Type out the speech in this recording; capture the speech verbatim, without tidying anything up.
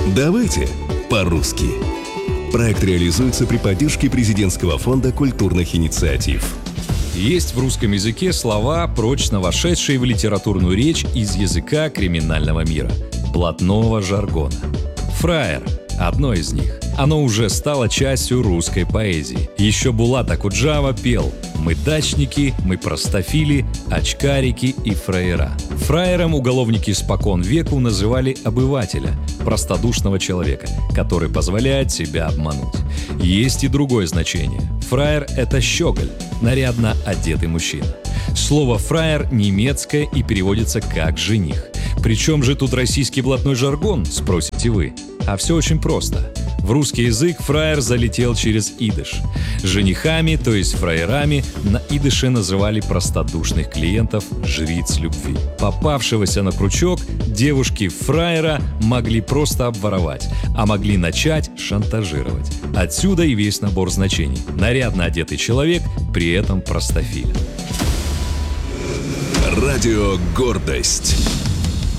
Давайте по-русски. Проект реализуется при поддержке Президентского фонда культурных инициатив. Есть в русском языке слова, прочно вошедшие в литературную речь из языка криминального мира, блатного жаргона. Фраер – одно из них. Оно уже стало частью русской поэзии. Еще Булат Акуджава пел: «Мы дачники, мы простофили, очкарики и фраера». Фраером уголовники испокон веку называли обывателя, простодушного человека, который позволяет себя обмануть. Есть и другое значение. Фраер – это щеголь, нарядно одетый мужчина. Слово «фраер» немецкое и переводится как «жених». Причем же тут российский блатной жаргон, спросите вы? А все очень просто. В русский язык фраер залетел через идыш. Женихами, то есть фраерами, на идыше называли простодушных клиентов, жриц любви. Попавшегося на крючок девушки-фраера могли просто обворовать, а могли начать шантажировать. Отсюда и весь набор значений. Нарядно одетый человек, при этом простофиля. Радио «Гордость».